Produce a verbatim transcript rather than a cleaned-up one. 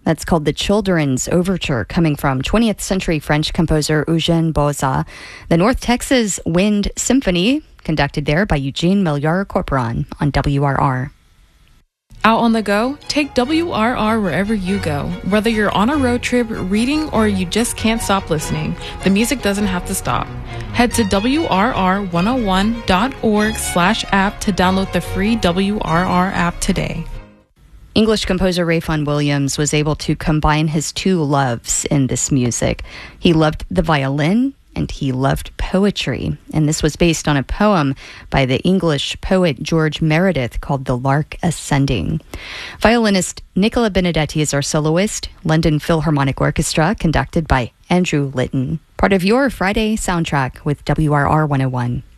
That's called the Children's Overture, coming from twentieth century French composer Eugène Boza. The North Texas Wind Symphony, conducted there by Eugene Milliar-Corporon on W R R. Out on the go? Take W R R wherever you go. Whether you're on a road trip, reading, or you just can't stop listening, the music doesn't have to stop. Head to W R R one oh one dot org slash app to download the free W R R app today. English composer Rayfon Williams was able to combine his two loves in this music. He loved the violin and he loved poetry. And this was based on a poem by the English poet George Meredith called The Lark Ascending. Violinist Nicola Benedetti is our soloist. London Philharmonic Orchestra, conducted by Andrew Litton. Part of your Friday soundtrack with W R R one oh one.